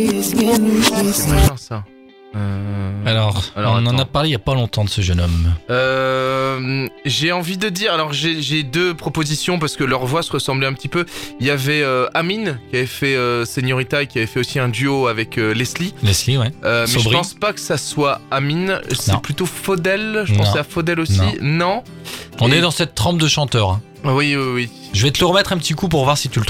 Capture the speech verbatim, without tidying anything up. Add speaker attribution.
Speaker 1: C'est machin ça. Euh...
Speaker 2: Alors,
Speaker 1: Alors,
Speaker 2: on en
Speaker 1: attends.
Speaker 2: a parlé il y a pas longtemps de ce jeune homme.
Speaker 1: Euh, j'ai envie de dire, alors j'ai, j'ai deux propositions parce que leurs voix se ressemblaient un petit peu. Il y avait euh, Amine qui avait fait euh, Señorita et qui avait fait aussi un duo avec euh, Leslie.
Speaker 2: Leslie, ouais.
Speaker 1: Euh, mais je
Speaker 2: Sobri.
Speaker 1: pense pas que ça soit Amine, c'est
Speaker 2: Non.
Speaker 1: plutôt Faudel. Je
Speaker 2: Non.
Speaker 1: pensais à Faudel aussi.
Speaker 2: Non.
Speaker 1: Non.
Speaker 2: On
Speaker 1: Et-
Speaker 2: est dans cette trempe de chanteurs. hein.
Speaker 1: Oui, oui, oui.
Speaker 2: Je vais te le remettre un petit coup pour voir si tu le trouves.